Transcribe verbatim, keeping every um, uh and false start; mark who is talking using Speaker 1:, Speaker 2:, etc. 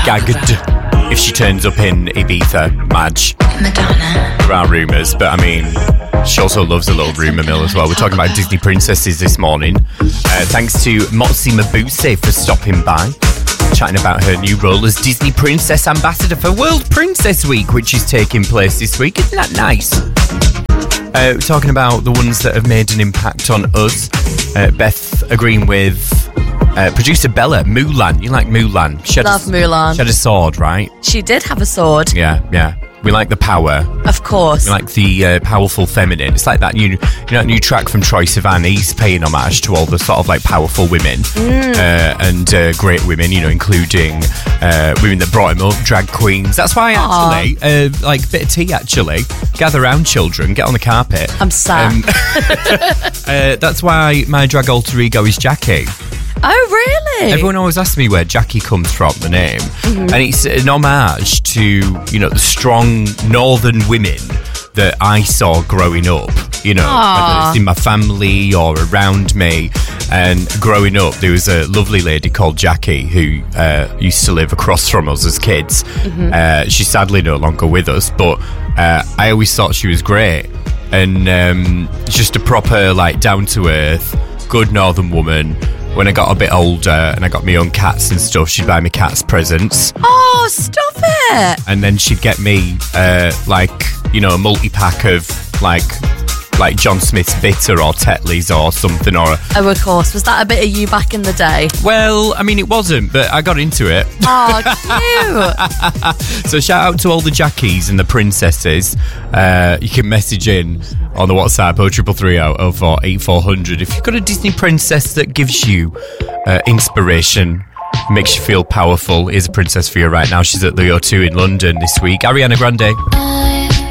Speaker 1: gagged if she turns up in Ibiza, Madge. Madonna. There are rumours, but I mean, she also loves a little rumour mill as well. We're talking about Disney princesses this morning. Uh, thanks to Motsi Mabuse for stopping by, chatting about her new role as Disney Princess Ambassador for World Princess Week, which is taking place this week. Isn't that nice? Uh, we're talking about the ones that have made an impact on us. Uh, Beth agreeing with uh, producer Bella. Mulan. You like Mulan? She
Speaker 2: Love
Speaker 1: a,
Speaker 2: Mulan.
Speaker 1: She had a sword, right?
Speaker 2: She did have a sword.
Speaker 1: Yeah, yeah. We like the power.
Speaker 2: Of course.
Speaker 1: We like the uh, powerful feminine. It's like that new, you know, that new track from Troye Sivan. He's paying homage to all the sort of like powerful women mm. uh, and uh, great women, you know, including uh, women that brought him up, drag queens. That's why I actually, uh, like, bit of tea actually, gather round children, get on the carpet.
Speaker 2: I'm sad. Um,
Speaker 1: uh, that's why my drag alter ego is Jackie.
Speaker 2: Oh, really?
Speaker 1: Everyone always asks me where Jackie comes from, the name. Mm-hmm. And it's an homage to, you know, the strong northern women that I saw growing up, you know,
Speaker 2: Aww.
Speaker 1: whether it's in my family or around me. And growing up, there was a lovely lady called Jackie who uh, used to live across from us as kids. Mm-hmm. Uh, she's sadly no longer with us, but uh, I always thought she was great. And um, just a proper, like, down-to-earth, good northern woman. When I got a bit older and I got my own cats and stuff, she'd buy me cats presents.
Speaker 2: Oh, stop it!
Speaker 1: And then she'd get me, uh, like, you know, a multi-pack of, like, like John Smith's Bitter or Tetley's or something. Or a,
Speaker 2: oh, of course. Was that a bit of you back in the day?
Speaker 1: Well, I mean, it wasn't, but I got into it.
Speaker 2: Oh, cute!
Speaker 1: So shout out to all the Jackies and the princesses. Uh, you can message in on the WhatsApp oh triple three oh oh four eight four hundred if you've got a Disney princess that gives you uh, inspiration, makes you feel powerful. Here's a princess for you right now. She's at the O two in London this week. Ariana Grande.